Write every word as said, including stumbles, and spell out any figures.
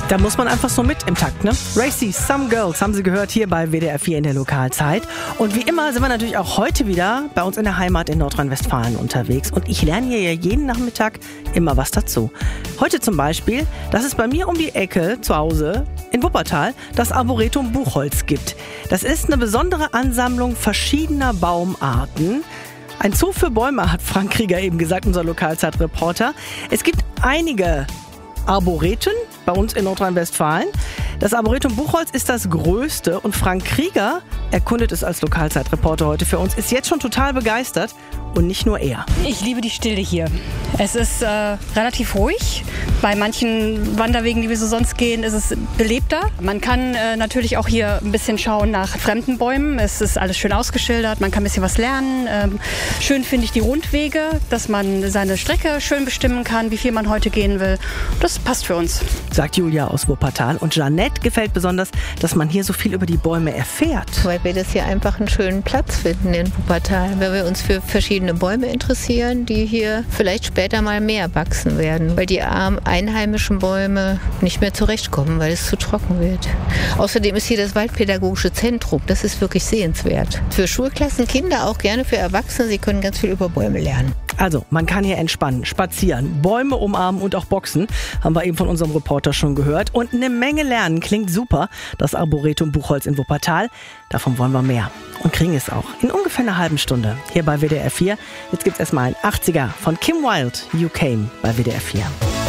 Da muss man einfach so mit im Takt, ne? Racy, Some Girls, haben Sie gehört hier bei W D R vier in der Lokalzeit. Und wie immer sind wir natürlich auch heute wieder bei uns in der Heimat in Nordrhein-Westfalen unterwegs. Und ich lerne hier ja jeden Nachmittag immer was dazu. Heute zum Beispiel, dass es bei mir um die Ecke zu Hause in Wuppertal das Arboretum Buchholz gibt. Das ist eine besondere Ansammlung verschiedener Baumarten. Ein Zoo für Bäume, hat Frank Krieger eben gesagt, unser Lokalzeitreporter. Es gibt einige Arboreten bei uns in Nordrhein-Westfalen. Das Arboretum Buchholz ist das größte und Frank Krieger erkundet es als Lokalzeitreporter heute für uns, ist jetzt schon total begeistert und nicht nur er. Ich liebe die Stille hier. Es ist äh, relativ ruhig. Bei manchen Wanderwegen, die wir so sonst gehen, ist es belebter. Man kann äh, natürlich auch hier ein bisschen schauen nach fremden Bäumen. Es ist alles schön ausgeschildert, man kann ein bisschen was lernen. Ähm, schön finde ich die Rundwege, dass man seine Strecke schön bestimmen kann, wie viel man heute gehen will. Das passt für uns. Sagt Julia aus Wuppertal. Und Jeanette gefällt besonders, dass man hier so viel über die Bäume erfährt. Weil wir das hier einfach einen schönen Platz finden in Wuppertal. Weil wir uns für verschiedene Bäume interessieren, die hier vielleicht später mal mehr wachsen werden. Weil die armen einheimischen Bäume nicht mehr zurechtkommen, weil es zu trocken wird. Außerdem ist hier das Waldpädagogische Zentrum. Das ist wirklich sehenswert. Für Schulklassen, Kinder, auch gerne für Erwachsene. Sie können ganz viel über Bäume lernen. Also, man kann hier entspannen, spazieren, Bäume umarmen und auch boxen. Haben wir eben von unserem Reporter schon gehört. Und eine Menge lernen. Klingt super. Das Arboretum Buchholz in Wuppertal. Davon wollen wir mehr. Und kriegen es auch. In ungefähr einer halben Stunde. Hier bei W D R vier. Jetzt gibt's erstmal ein achtziger von Kim Wilde. You Came bei W D R vier.